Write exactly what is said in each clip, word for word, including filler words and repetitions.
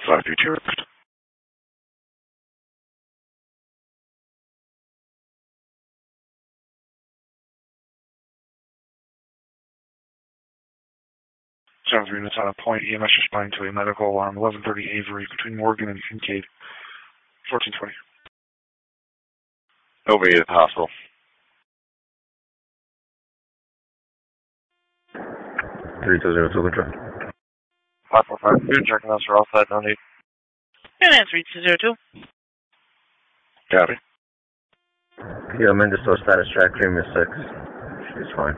five three two. Seven three units on a point. E M S responding to a medical alarm. eleven thirty Avery between Morgan and Kincaid. fourteen twenty. Over here at the hospital. three two zero two control. five four five two, checking us for all set, no need. And three two zero two. Copy. Yeah, Mendes still status track, premium six. She's fine.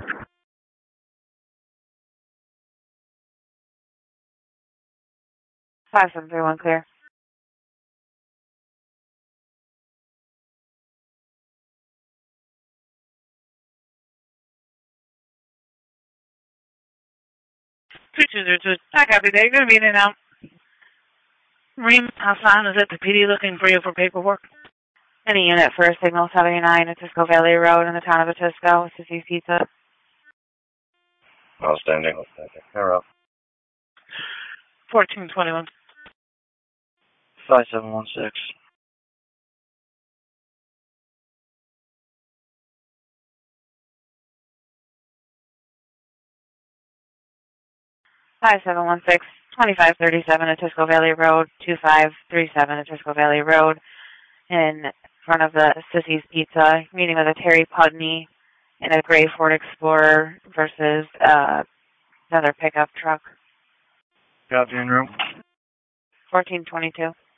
five seven three one clear. three two zero two. I copy that. You're going to be in and out. Reem Hassan is at the P D looking for you for paperwork. Any unit for signal seventy-nine at Atisco Valley Road in the town of Atisco, Sissy's Pizza. Outstanding. Outstanding. You're up. fourteen twenty-one. five seven one six. five seven one six, twenty-five thirty-seven Atisco Valley Road, two five three seven Atisco Valley Road, in front of the Sissy's Pizza, meeting with a Terry Pudney in a gray Ford Explorer versus uh, another pickup truck. Copy in room. fourteen twenty-two.